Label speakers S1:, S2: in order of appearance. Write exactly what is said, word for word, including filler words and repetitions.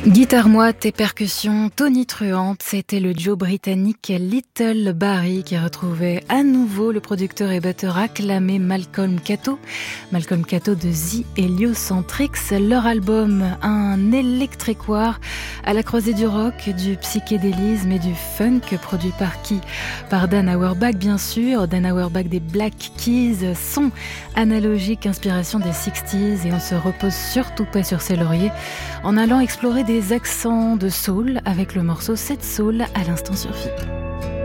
S1: Guitare moite et percussion tonitruante, c'était le duo britannique Little Barrie qui retrouvait à nouveau le producteur et batteur acclamé Malcolm Catto. Malcolm Catto de The Heliocentrics, leur album un électricoire à la croisée du rock, du psychédélisme et du funk, produit par qui? Par Dan Auerbach bien sûr, Dan Auerbach des Black Keys, son analogique inspiration des sixties, et on se repose surtout pas sur ses lauriers en allant explorer des accents de soul avec le morceau Set Soul à l'instant sur F I P.